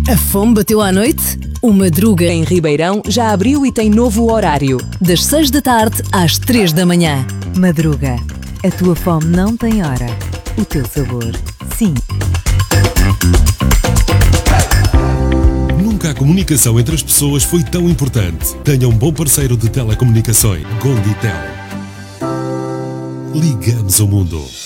A fome bateu à noite? O Madruga Em Ribeirão já abriu e tem novo horário. das 6 da tarde às 3 da manhã. Madruga. A tua fome não tem hora. O teu sabor, sim. Nunca a comunicação entre as pessoas foi tão importante. Tenha um bom parceiro de telecomunicações. Gonditel. Ligamos o mundo.